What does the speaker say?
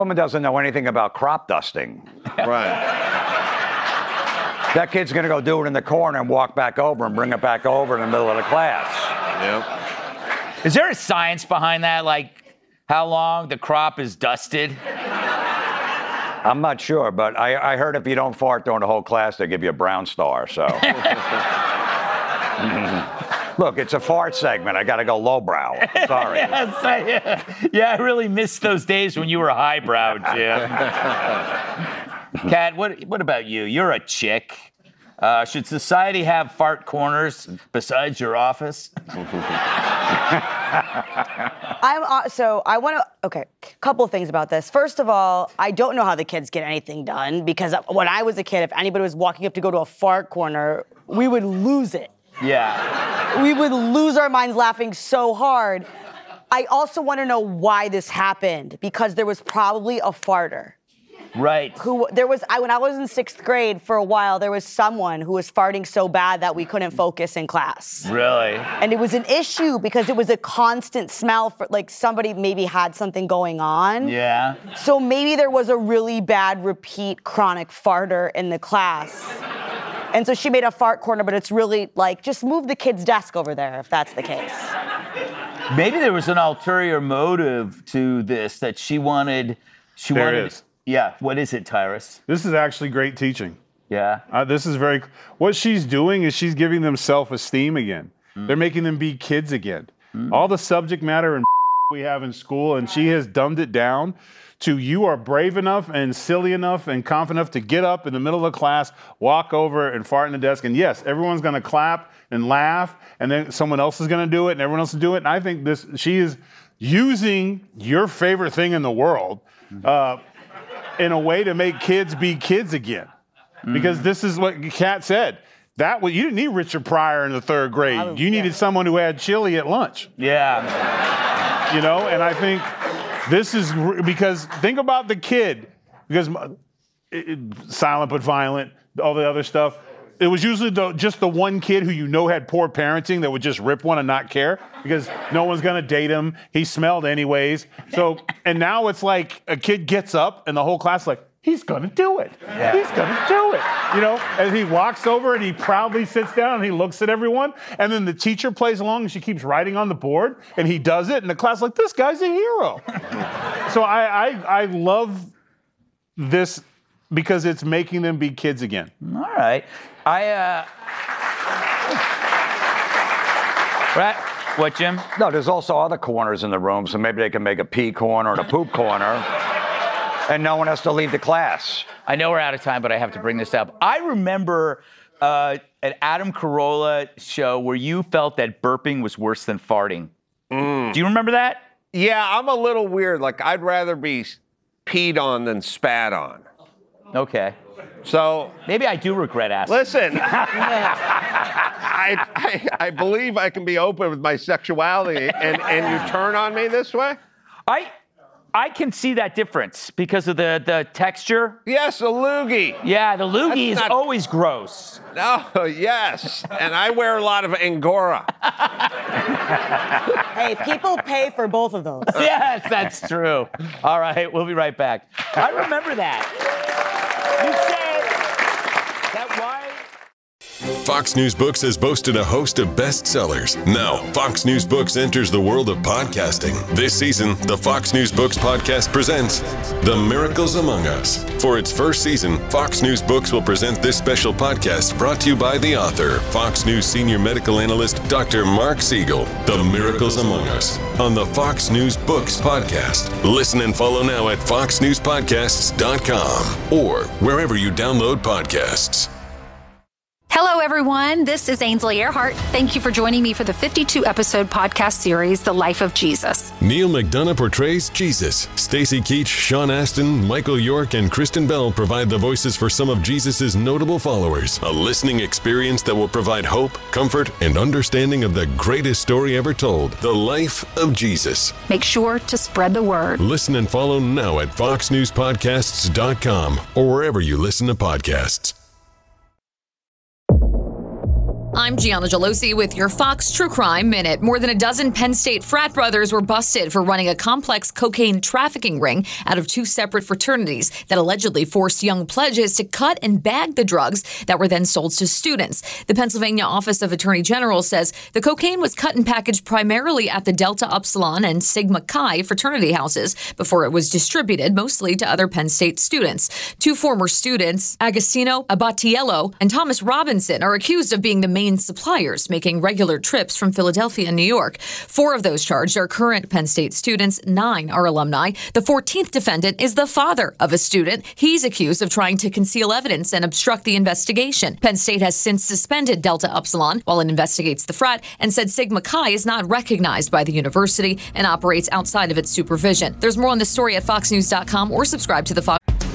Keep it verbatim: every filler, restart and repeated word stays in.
Woman doesn't know anything about crop dusting. Right. That kid's going to go do it in the corner and walk back over and bring it back over in the middle of the class. Yep. Is there a science behind that? Like how long the crop is dusted? I'm not sure, but I, I heard if you don't fart during the whole class, they give you a brown star, so. Look, it's a fart segment. I got to go lowbrow. Sorry. Yes, I, yeah. yeah, I really missed those days when you were highbrow, Jim. Kat, what, what about you? You're a chick. Uh, should society have fart corners besides your office? I'm uh, so I want to. Okay, couple of things about this. First of all, I don't know how the kids get anything done because when I was a kid, if anybody was walking up to go to a fart corner, we would lose it. Yeah. We would lose our minds laughing so hard. I also want to know why this happened because there was probably a farter. Right. Who there was I when I was in sixth grade for a while, there was someone who was farting so bad that we couldn't focus in class. Really? And it was an issue because it was a constant smell for like somebody maybe had something going on. Yeah. So maybe there was a really bad repeat chronic farter in the class. And so she made a fart corner, but it's really like just move the kid's desk over there if that's the case. Maybe there was an ulterior motive to this that she wanted she there wanted is. Yeah, what is it, Tyrus? This is actually great teaching. Yeah. Uh, this is very, what she's doing is she's giving them self-esteem again. Mm. They're making them be kids again. Mm. All the subject matter and we have in school, and she has dumbed it down to you are brave enough and silly enough and confident enough to get up in the middle of class, walk over and fart in the desk. And yes, everyone's going to clap and laugh, and then someone else is going to do it, and everyone else will do it. And I think this, she is using your favorite thing in the world, uh, in a way to make kids be kids again. Mm. Because this is what Kat said. That was, you didn't need Richard Pryor in the third grade. You needed yeah. someone who had chili at lunch. Yeah. You know, and I think this is, because think about the kid, because it, it, silent but violent, all the other stuff. It was usually the, just the one kid who you know had poor parenting that would just rip one and not care because no one's going to date him. He smelled anyways. So, and now it's like a kid gets up and the whole class is like, he's going to do it. Yeah. He's going to do it. You know, and he walks over and he proudly sits down and he looks at everyone. And then the teacher plays along and she keeps writing on the board and he does it. And the class is like, this guy's a hero. So I, I, I love this because it's making them be kids again. All right. I, uh... Right. What, Jim? No, there's also other corners in the room, so maybe they can make a pee corner and a poop corner, and no one has to leave the class. I know we're out of time, but I have to bring this up. I remember uh, an Adam Carolla show where you felt that burping was worse than farting. Mm. Do you remember that? Yeah, I'm a little weird. Like, I'd rather be peed on than spat on. Okay. So maybe I do regret asking. Listen, I, I I believe I can be open with my sexuality, and, and you turn on me this way? I I can see that difference because of the, the texture. Yes, a loogie. Yeah, the loogie That's is not... always gross. No, yes, and I wear a lot of Angora. Hey, people pay for both of those. Yes, that's true. All right, we'll be right back. I remember that. You said that why? Fox News Books has boasted a host of bestsellers. Now, Fox News Books enters the world of podcasting. This season, the Fox News Books podcast presents The Miracles Among Us. For its first season, Fox News Books will present this special podcast brought to you by the author, Fox News senior medical analyst, Doctor Mark Siegel. The Miracles Among Us on the Fox News Books podcast. Listen and follow now at fox news podcasts dot com or wherever you download podcasts. Hello, everyone. This is Ainsley Earhart. Thank you for joining me for the fifty-two episode podcast series, The Life of Jesus. Neil McDonough portrays Jesus. Stacy Keach, Sean Astin, Michael York, and Kristen Bell provide the voices for some of Jesus' notable followers. A listening experience that will provide hope, comfort, and understanding of the greatest story ever told, The Life of Jesus. Make sure to spread the word. Listen and follow now at fox news podcasts dot com or wherever you listen to podcasts. I'm Gianna Gelosi with your Fox True Crime Minute. More than a dozen Penn State frat brothers were busted for running a complex cocaine trafficking ring out of two separate fraternities that allegedly forced young pledges to cut and bag the drugs that were then sold to students. The Pennsylvania Office of Attorney General says the cocaine was cut and packaged primarily at the Delta Upsilon and Sigma Chi fraternity houses before it was distributed mostly to other Penn State students. Two former students, Agostino Abatiello and Thomas Robinson, are accused of being the main suppliers, making regular trips from Philadelphia and New York. Four of those charged are current Penn State students. Nine are alumni. The fourteenth defendant is the father of a student. He's accused of trying to conceal evidence and obstruct the investigation. Penn State has since suspended Delta Upsilon while it investigates the frat and said Sigma Chi is not recognized by the university and operates outside of its supervision. There's more on this story at fox news dot com or subscribe to the Fox.